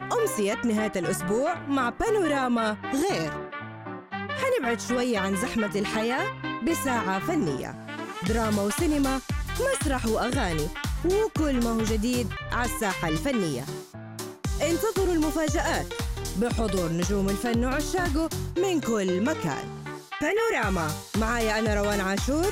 أمسية نهاية الأسبوع مع بانوراما غير. حنبعد شوية عن زحمة الحياة بساعة فنية، دراما وسينما، مسرح وأغاني، وكل ما هو جديد على الساحة الفنية. انتظروا المفاجآت بحضور نجوم الفن وعشاقه من كل مكان. بانوراما معايا أنا روان عاشور